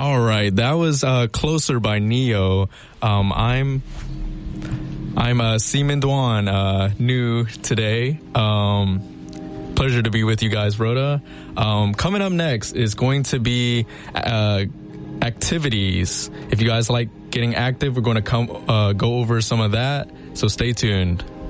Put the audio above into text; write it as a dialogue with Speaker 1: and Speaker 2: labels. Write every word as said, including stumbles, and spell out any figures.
Speaker 1: All right, that was uh, Closer by Neo. Um, I'm I'm uh, Seaman Dwan, uh, new today. Um, pleasure to be with you guys, Rhoda. Um, coming up next is going to be uh, activities. If you guys like getting active, we're going to come uh, go over some of that. So stay tuned.